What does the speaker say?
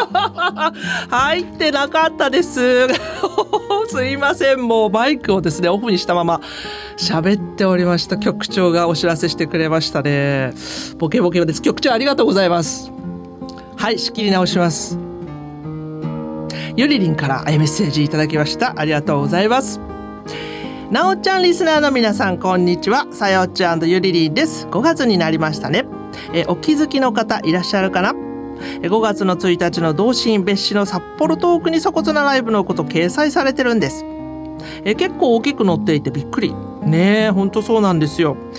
入ってなかったですすいません。もうマイクをですねオフにしたまま喋っておりました。局長がお知らせしてくれましたね。ボケボケです。局長ありがとうございます。はい、仕切り直します。ゆりりんからメッセージいただきました。ありがとうございます。なおちゃんリスナーの皆さんこんにちは。さよっちゅゆりりんです。5月になりましたね。お気づきの方いらっしゃるかな。5月の1日の同心別紙の札幌トークに粗骨なライブのこと掲載されてるんです。結構大きく載っていてびっくりね。ほんとそうなんですよ。